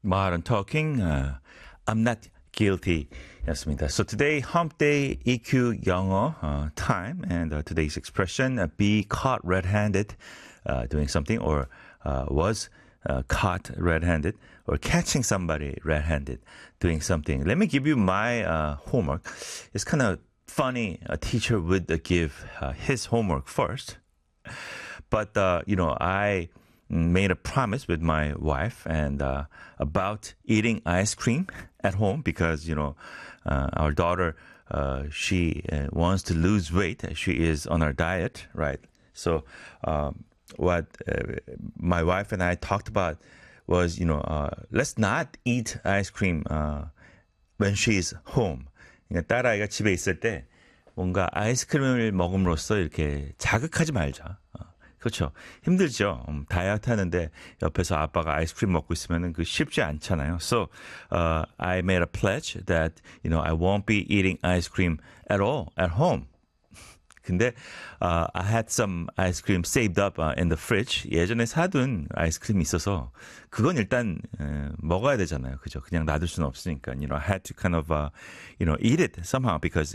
Modern Talking. I'm not guilty. 였습니다. So today, hump day EQ 영어 time, and today's expression, be caught red-handed doing something, or was caught red-handed, or catching somebody red-handed doing something. Let me give you my homework. It's kind of funny. A teacher would give his homework first, but I made a promise with my wife and about eating ice cream at home because our daughter she wants to lose weight. She is on our diet, right? So what my wife and I talked about was let's not eat ice cream when she's home. 그러니까 딸아이가 집에 있을 때 뭔가 아이스크림을 먹음으로써 이렇게 자극하지 말자. 그렇죠. 힘들죠. 다이어트 하는데 옆에서 아빠가 아이스크림 먹고 있으면 그 쉽지 않잖아요. So I made a pledge that I won't be eating ice cream at all at home. 근데 I had some ice cream saved up in the fridge. 예전에 사둔 아이스크림이 있어서 그건 일단 먹어야 되잖아요. 그죠? 그냥 놔둘 수는 없으니까. I had to kind of eat it somehow because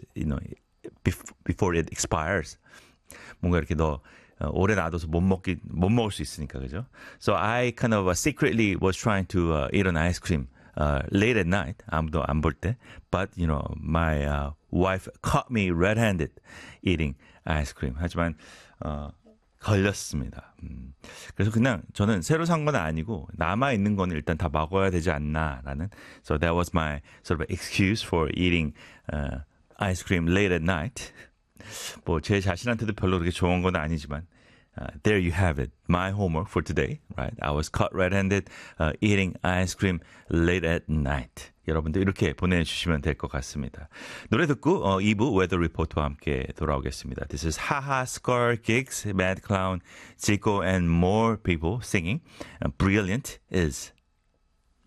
before it expires. 뭔가 이렇게 오래 놔둬서 못 먹을 수 있으니까, 그죠? So I kind of secretly was trying to eat an ice cream late at night. 아무도 안 볼 때. But, my wife caught me red-handed eating ice cream. 하지만, 걸렸습니다. 그래서 그냥 저는 새로 산 건 아니고 남아있는 거는 일단 다 먹어야 되지 않나라는. So that was my sort of excuse for eating ice cream late at night. 뭐 제 자신한테도 별로 그렇게 좋은 건 아니지만 there you have it. My homework for today, right? I was caught red-handed eating ice cream late at night. 여러분도 이렇게 보내주시면 될 것 같습니다. 노래 듣고 2부 Weather Report와 함께 돌아오겠습니다. This is Haha, Scar, Gigs, Mad Clown, Zico, and more people singing. Brilliant is